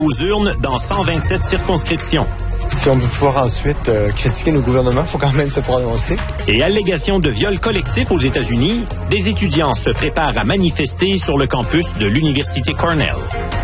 aux urnes dans 127 circonscriptions. Si on veut pouvoir ensuite critiquer nos gouvernements, il faut quand même se prononcer. Et allégation de viol collectif aux États-Unis, des étudiants se préparent à manifester sur le campus de l'Université Cornell.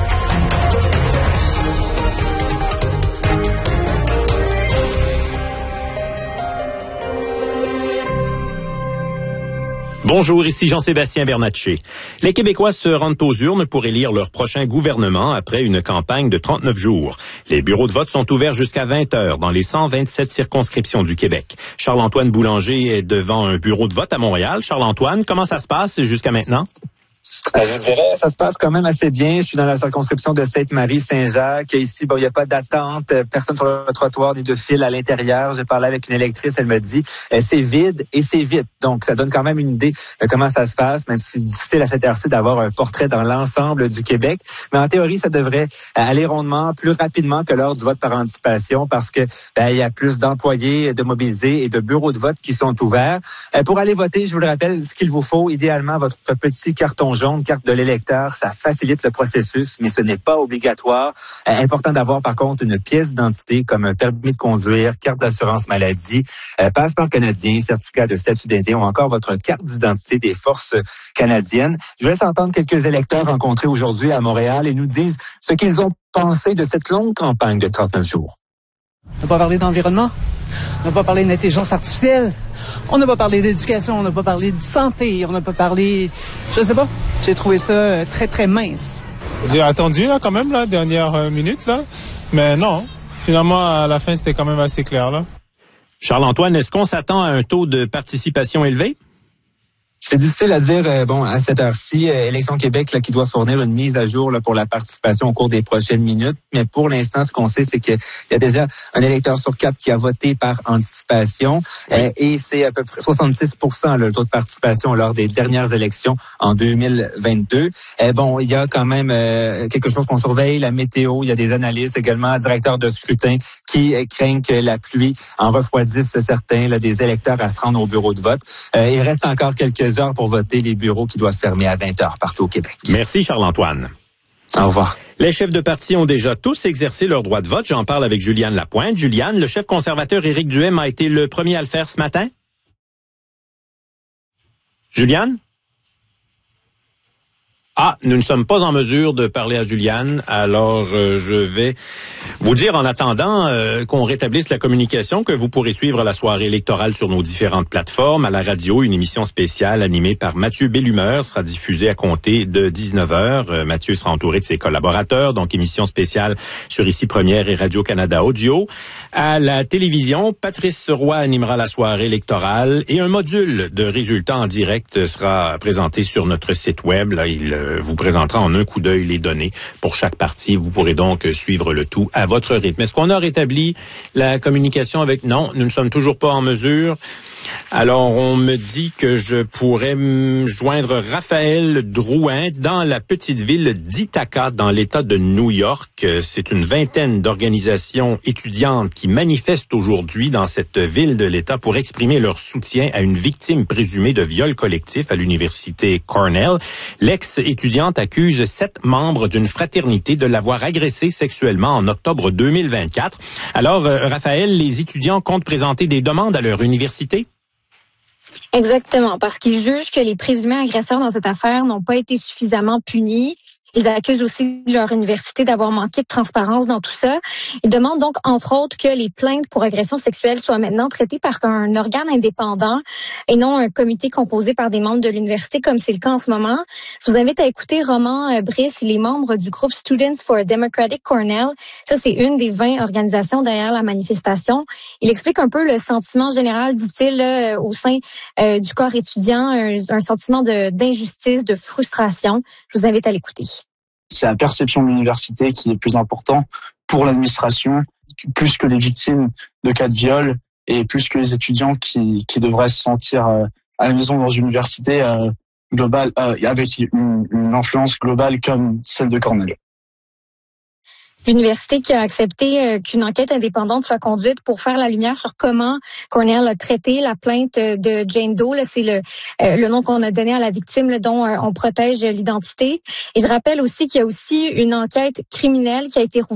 Bonjour, ici Jean-Sébastien Bernatchez. Les Québécois se rendent aux urnes pour élire leur prochain gouvernement après une campagne de 39 jours. Les bureaux de vote sont ouverts jusqu'à 20 heures dans les 127 circonscriptions du Québec. Charles-Antoine Boulanger est devant un bureau de vote à Montréal. Charles-Antoine, comment ça se passe jusqu'à maintenant? Je dirais, ça se passe quand même assez bien. Je suis dans la circonscription de Sainte-Marie-Saint-Jacques. Ici, il n'y a pas d'attente, personne sur le trottoir ni de fil à l'intérieur. J'ai parlé avec une électrice, elle me dit, c'est vide et c'est vite. Donc, ça donne quand même une idée de comment ça se passe, même si c'est difficile à cette heure-ci d'avoir un portrait dans l'ensemble du Québec. Mais en théorie, ça devrait aller rondement plus rapidement que lors du vote par anticipation parce que il y a plus d'employés, de mobilisés et de bureaux de vote qui sont ouverts. Pour aller voter, je vous le rappelle, ce qu'il vous faut, idéalement, votre petit carton jaune, carte de l'électeur, ça facilite le processus, mais ce n'est pas obligatoire. Important d'avoir, par contre, une pièce d'identité comme un permis de conduire, carte d'assurance maladie, passeport canadien, certificat de statut d'Indien ou encore votre carte d'identité des forces canadiennes. Je vous laisse entendre quelques électeurs rencontrés aujourd'hui à Montréal et nous disent ce qu'ils ont pensé de cette longue campagne de 39 jours. On n'a pas parlé d'environnement, on n'a pas parlé d'intelligence artificielle, on n'a pas parlé d'éducation, on n'a pas parlé de santé, on n'a pas parlé... Je sais pas, j'ai trouvé ça très, très mince. J'ai attendu, là, quand même, la dernière minute, là. Mais non, finalement, à la fin, c'était quand même assez clair, là. Charles-Antoine, est-ce qu'on s'attend à un taux de participation élevé? C'est difficile à dire, à cette heure-ci, Élections Québec qui doit fournir une mise à jour pour la participation au cours des prochaines minutes. Mais pour l'instant, ce qu'on sait, c'est qu'il y a déjà un électeur sur 4 qui a voté par anticipation. Oui. Et c'est à peu près 66% le taux de participation lors des dernières élections en 2022. Il y a quand même quelque chose qu'on surveille, la météo. Il y a des analystes également, directeurs de scrutin qui craignent que la pluie en refroidisse certains des électeurs à se rendre au bureau de vote. Il reste encore quelques heures pour voter, les bureaux qui doivent fermer à 20 heures partout au Québec. Merci Charles-Antoine. Au revoir. Les chefs de parti ont déjà tous exercé leur droit de vote. J'en parle avec Juliane Lapointe. Juliane, le chef conservateur Éric Duhaime a été le premier à le faire ce matin? Juliane? Ah, nous ne sommes pas en mesure de parler à Juliane, alors je vais vous dire en attendant qu'on rétablisse la communication, que vous pourrez suivre la soirée électorale sur nos différentes plateformes. À la radio, une émission spéciale animée par Mathieu Bellumeur sera diffusée à compter de 19h. Mathieu sera entouré de ses collaborateurs, donc émission spéciale sur Ici Première et Radio-Canada Audio. À la télévision, Patrice Roy animera la soirée électorale et un module de résultats en direct sera présenté sur notre site web. Là, il vous présentera en un coup d'œil les données pour chaque parti. Vous pourrez donc suivre le tout à votre rythme. Est-ce qu'on a rétabli la communication avec... Non, nous ne sommes toujours pas en mesure. Alors, on me dit que je pourrais joindre Raphaël Drouin dans la petite ville d'Ithaca, dans l'État de New York. C'est une vingtaine d'organisations étudiantes qui manifestent aujourd'hui dans cette ville de l'État pour exprimer leur soutien à une victime présumée de viol collectif à l'université Cornell. L'ex-étudiante accuse 7 membres d'une fraternité de l'avoir agressée sexuellement en octobre 2024. Alors, Raphaël, les étudiants comptent présenter des demandes à leur université? Exactement, parce qu'ils jugent que les présumés agresseurs dans cette affaire n'ont pas été suffisamment punis. Ils accusent aussi leur université d'avoir manqué de transparence dans tout ça. Ils demandent donc, entre autres, que les plaintes pour agression sexuelle soient maintenant traitées par un organe indépendant et non un comité composé par des membres de l'université, comme c'est le cas en ce moment. Je vous invite à écouter Roman Brice, il est membre du groupe Students for a Democratic Cornell. Ça, c'est une des 20 organisations derrière la manifestation. Il explique un peu le sentiment général, dit-il, au sein du corps étudiant, un sentiment d'injustice, de frustration. Je vous invite à l'écouter. C'est la perception de l'université qui est plus important pour l'administration, plus que les victimes de cas de viol et plus que les étudiants qui devraient se sentir à la maison dans une université globale avec une influence globale comme celle de Cornell. L'université qui a accepté qu'une enquête indépendante soit conduite pour faire la lumière sur comment Cornell a traité la plainte de Jane Doe. Là, c'est le nom qu'on a donné à la victime, là, dont on protège l'identité. Et je rappelle aussi qu'il y a aussi une enquête criminelle qui a été